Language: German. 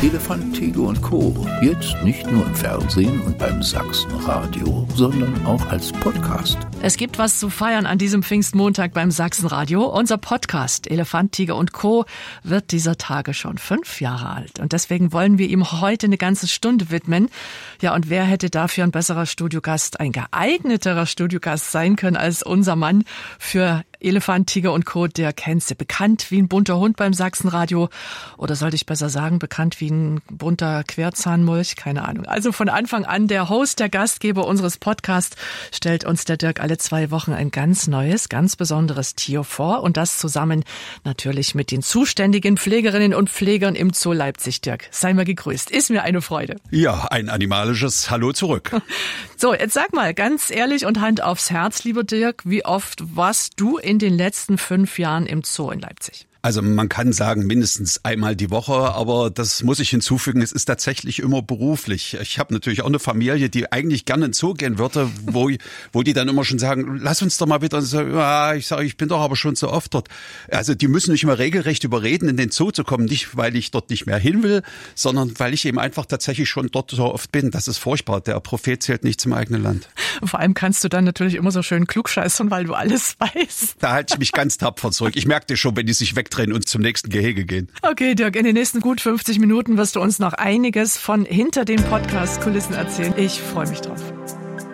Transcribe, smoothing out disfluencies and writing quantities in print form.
Elefant, Tiger und Co. Jetzt nicht nur im Fernsehen und beim Sachsenradio, sondern auch als Podcast. Es gibt was zu feiern an diesem Pfingstmontag beim Sachsenradio. Unser Podcast Elefant, Tiger und Co. wird dieser Tage schon 5 Jahre alt. Und deswegen wollen wir ihm heute eine ganze Stunde widmen. Ja, und wer hätte dafür ein besserer Studiogast, ein geeigneterer Studiogast sein können als unser Mann für Elefant, Tiger und Co., Dirk Henze. Bekannt wie ein bunter Hund beim Sachsenradio. Oder sollte ich besser sagen, bekannt wie ein bunter Querzahnmulch? Keine Ahnung. Also von Anfang an der Host, der Gastgeber unseres Podcasts, stellt uns der Dirk alle 2 Wochen ein ganz neues, ganz besonderes Tier vor. Und das zusammen natürlich mit den zuständigen Pflegerinnen und Pflegern im Zoo Leipzig. Dirk, sei mal gegrüßt. Ist mir eine Freude. Ja, ein animalisches Hallo zurück. So, jetzt sag mal ganz ehrlich und Hand aufs Herz, lieber Dirk, wie oft warst du in den letzten 5 Jahren im Zoo in Leipzig? Also man kann sagen, mindestens einmal die Woche, aber das muss ich hinzufügen, es ist tatsächlich immer beruflich. Ich habe natürlich auch eine Familie, die eigentlich gerne in den Zoo gehen würde, wo die dann immer schon sagen, lass uns doch mal wieder. Und so, ja, ich sage, ich bin doch aber schon so oft dort. Also die müssen mich immer regelrecht überreden, in den Zoo zu kommen. Nicht, weil ich dort nicht mehr hin will, sondern weil ich eben einfach tatsächlich schon dort so oft bin. Das ist furchtbar. Der Prophet zählt nicht zum eigenen Land. Vor allem kannst du dann natürlich immer so schön klugscheißern, weil du alles weißt. Da halte ich mich ganz tapfer zurück. Ich merke dir schon, wenn die sich wegdrehen und zum nächsten Gehege gehen. Okay, Dirk, in den nächsten gut 50 Minuten wirst du uns noch einiges von hinter den Podcast-Kulissen erzählen. Ich freue mich drauf.